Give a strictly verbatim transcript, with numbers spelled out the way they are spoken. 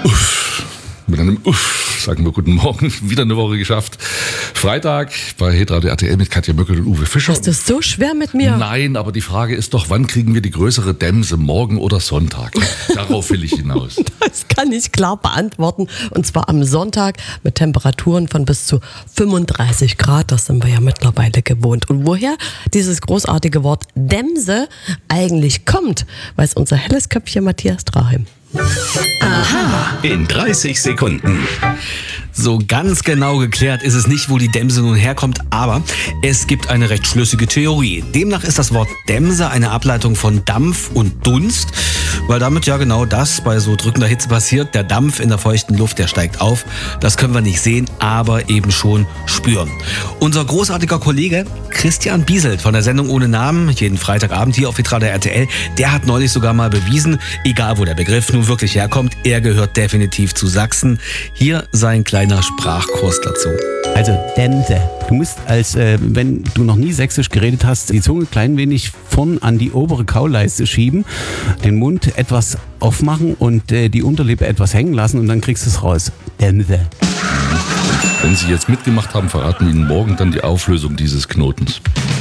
Uff. Mit einem Uff sagen wir guten Morgen, wieder eine Woche geschafft. Freitag bei Hitradio R T L mit Katja Möckel und Uwe Fischer. Ist das so schwer mit mir? Nein, aber die Frage ist doch, wann kriegen wir die größere Dämse, morgen oder Sonntag? Darauf will ich hinaus. Das kann ich klar beantworten. Und zwar am Sonntag mit Temperaturen von bis zu fünfunddreißig Grad. Das sind wir ja mittlerweile gewohnt. Und woher dieses großartige Wort Dämse eigentlich kommt, weiß unser helles Köpfchen Matthias Drahim. Aha. In dreißig Sekunden. So ganz genau geklärt ist es nicht, wo die Dämse nun herkommt, aber es gibt eine recht schlüssige Theorie. Demnach ist das Wort Dämse eine Ableitung von Dampf und Dunst, weil damit ja genau das bei so drückender Hitze passiert. Der Dampf in der feuchten Luft, der steigt auf. Das können wir nicht sehen, aber eben schon spüren. Unser großartiger Kollege Christian Bieselt von der Sendung Ohne Namen, jeden Freitagabend hier auf Hitradio R T L, der hat neulich sogar mal bewiesen, egal wo der Begriff nun wirklich herkommt, er gehört definitiv zu Sachsen. Hier sein kleiner Sprachkurs dazu. Also Dämse. Du musst, als äh, wenn du noch nie sächsisch geredet hast, die Zunge klein wenig vorn an die obere Kauleiste schieben, den Mund etwas aufmachen und äh, die Unterlippe etwas hängen lassen und dann kriegst du es raus. Dämse. Wenn Sie jetzt mitgemacht haben, verraten wir Ihnen morgen dann die Auflösung dieses Knotens.